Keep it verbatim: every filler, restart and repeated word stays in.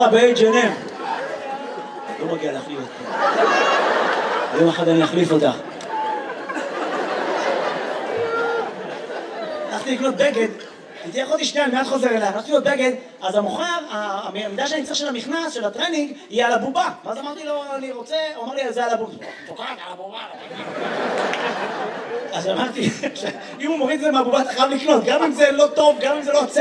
ב-אייץ' אנד אם. לא מגיע להחליף אותך. יום אחד אני אחליף אותך. הלכתי לקנות בגד, הייתי אחותי שנייה, אני מיד חוזר אליה, הלכתי לקנות בגד, אז המוכר, המידע שאני צריך של המכנס, של הטרנינג, יהיה על הבובה. ואז אמרתי לו, אני רוצה, הוא אמר לי, זה על הבובה. תוקעת על הבובה. אז אמרתי, אם הוא מוריד את זה מהבובה, אתה חייב לקנות, גם אם זה לא טוב, גם אם זה לא...